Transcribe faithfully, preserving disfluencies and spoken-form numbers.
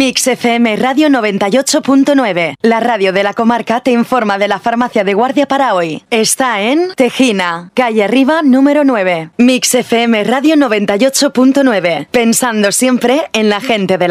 Mix F M Radio noventa y ocho punto nueve. La radio de la comarca te informa de la farmacia de guardia para hoy. Está en Tejina, calle Arriba número nueve. Mix F M Radio noventa y ocho punto nueve. Pensando siempre en la gente de la